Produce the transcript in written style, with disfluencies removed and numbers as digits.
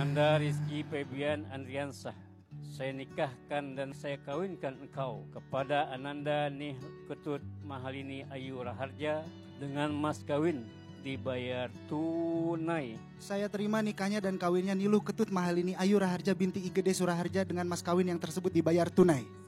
Ananda Rizky Febian Andriansah, saya nikahkan dan saya kawinkan engkau kepada Ananda Nih Ketut Mahalini Ayu Raharja dengan mas kawin dibayar tunai. Saya terima nikahnya dan kawinnya Niluh Ketut Mahalini Ayu Raharja binti Igede Suraharja dengan mas kawin yang tersebut dibayar tunai.